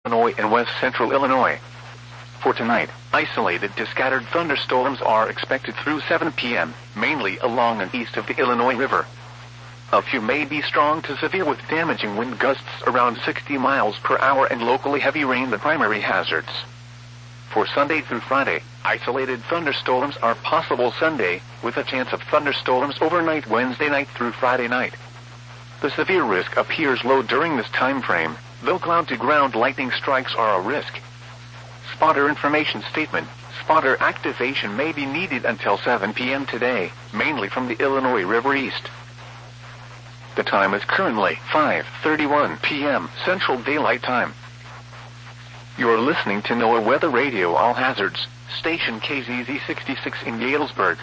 Illinois and west central Illinois. For tonight, isolated to scattered thunderstorms are expected through 7 p.m., mainly along and east of the Illinois River. A few may be strong to severe with damaging wind gusts around 60 miles per hour and locally heavy rain the primary hazards. For Sunday through Friday, isolated thunderstorms are possible Sunday, with a chance of thunderstorms overnight Wednesday night through Friday night. The severe risk appears low during this time frame, though cloud-to-ground lightning strikes are a risk. Spotter information statement. Spotter activation may be needed until 7 p.m. today, mainly from the Illinois River east. The time is currently 5:31 p.m. Central Daylight Time. You're listening to NOAA Weather Radio All Hazards, station KZZ 66 in Galesburg.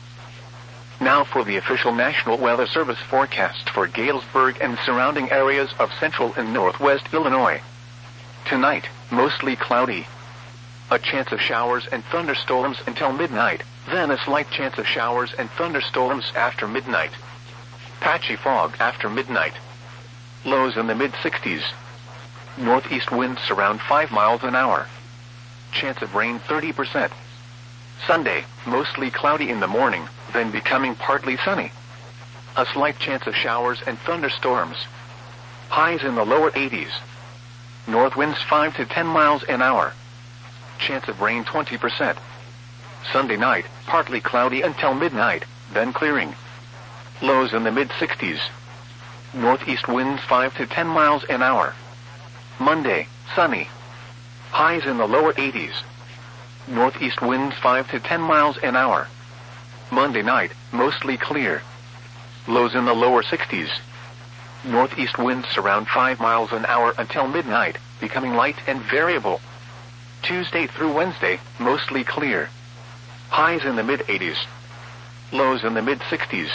Now for the official National Weather Service forecast for Galesburg and surrounding areas of central and northwest Illinois. Tonight, mostly cloudy. A chance of showers and thunderstorms until midnight, then a slight chance of showers and thunderstorms after midnight. Patchy fog after midnight. Lows in the mid-60s. Northeast winds around 5 miles an hour. Chance of rain 30%. Sunday, mostly cloudy in the morning, then becoming partly sunny. A slight chance of showers and thunderstorms. Highs in the lower 80s. North winds 5 to 10 miles an hour. Chance of rain 20%. Sunday night, partly cloudy until midnight, then clearing. Lows in the mid-60s. Northeast winds 5 to 10 miles an hour. Monday, sunny. Highs in the lower 80s. Northeast winds 5 to 10 miles an hour. Monday night, mostly clear. Lows in the lower 60s. Northeast winds around 5 miles an hour until midnight, becoming light and variable. Tuesday through Wednesday, mostly clear. Highs in the mid-80s. Lows in the mid-60s.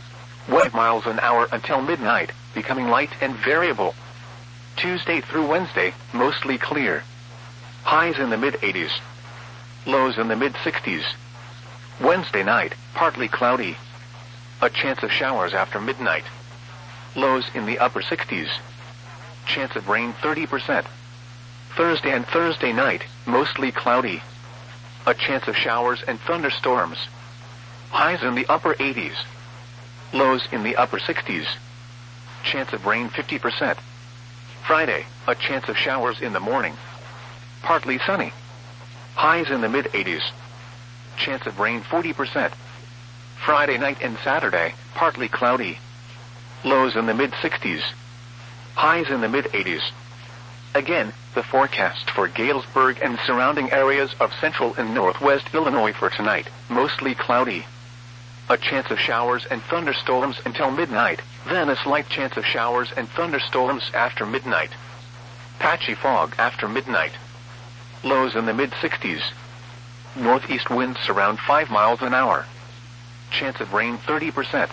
1 miles an hour until midnight, becoming light and variable. Tuesday through Wednesday, mostly clear. Highs in the mid-80s. Lows in the mid-60s. Wednesday night, partly cloudy. A chance of showers after midnight. Lows in the upper 60s. Chance of rain 30%. Thursday and Thursday night, mostly cloudy. A chance of showers and thunderstorms. Highs in the upper 80s. Lows in the upper 60s. Chance of rain 50%. Friday, a chance of showers in the morning. Partly sunny. Highs in the mid-80s. Chance of rain 40%. Friday night and Saturday, partly cloudy. Lows in the mid-60s. Highs in the mid-80s. Again, the forecast for Galesburg and surrounding areas of central and northwest Illinois for tonight, mostly cloudy. A chance of showers and thunderstorms until midnight, then a slight chance of showers and thunderstorms after midnight. Patchy fog after midnight. Lows in the mid-60s. Northeast winds around 5 miles an hour. Chance of rain 30%.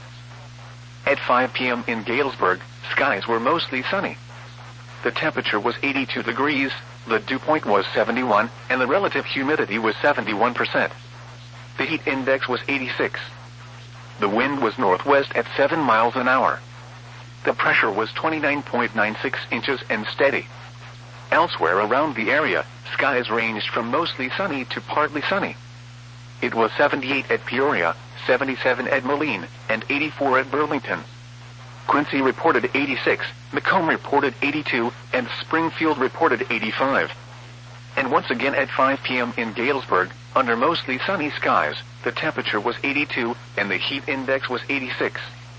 At 5 p.m. in Galesburg, skies were mostly sunny. The temperature was 82 degrees, the dew point was 71, and the relative humidity was 71%. The heat index was 86. The wind was northwest at 7 miles an hour. The pressure was 29.96 inches and steady. Elsewhere around the area, skies ranged from mostly sunny to partly sunny. It was 78 at Peoria, 77 at Moline, and 84 at Burlington. Quincy reported 86, Macomb reported 82, and Springfield reported 85. And once again at 5 p.m. in Galesburg, under mostly sunny skies, the temperature was 82, and the heat index was 86.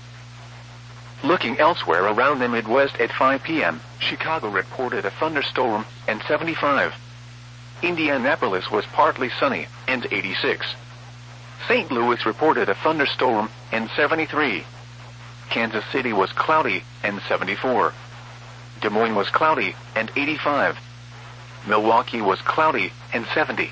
Looking elsewhere around the Midwest at 5 p.m., Chicago reported a thunderstorm, and 75. Indianapolis was partly sunny, and 86. St. Louis reported a thunderstorm, and 73. Kansas City was cloudy, and 74. Des Moines was cloudy, and 85. Milwaukee was cloudy, and 70.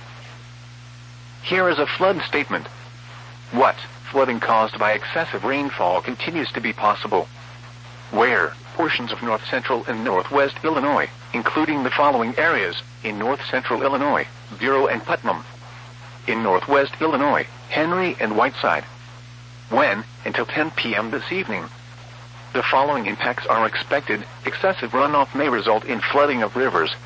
Here is a flood statement. What? Flooding caused by excessive rainfall continues to be possible. Where? Portions of north-central and northwest Illinois, including the following areas: in north-central Illinois, Bureau and Putnam. In northwest Illinois, Henry and Whiteside. When? Until 10 p.m. this evening. The following impacts are expected. Excessive runoff may result in flooding of rivers,